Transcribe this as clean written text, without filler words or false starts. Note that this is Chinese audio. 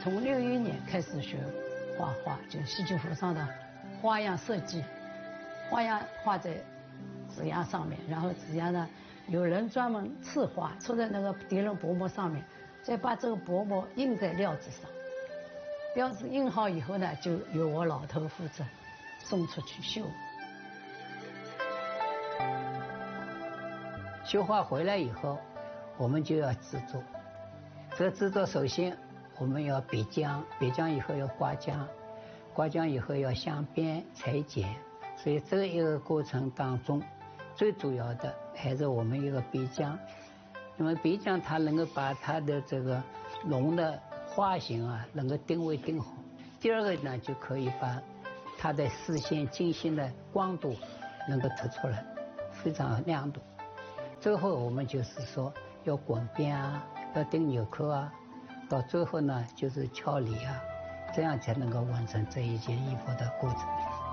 从61年开始学画画，就西京服上的花样设计，花样画在纸压上面，然后纸压呢有人专门刺花，刺在那个涤纶薄膜上面，再把这个薄膜印在料子上。料子印好以后呢，就由我老头负责送出去绣。 绣花回来以后，我们就要制作。这个制作首先我们要别浆，别浆以后要刮浆，刮浆以后要镶边裁剪。所以这一个过程当中，最主要的还是我们一个别浆，因为别浆它能够把它的这个龙的花型啊能够定位定好。第二个呢，就可以把它的视线精细的光度能够突出来，非常亮度。最后我们就是说要滚边啊，要钉纽扣啊，到最后呢就是翘里啊，这样才能够完成这一件衣服的过程。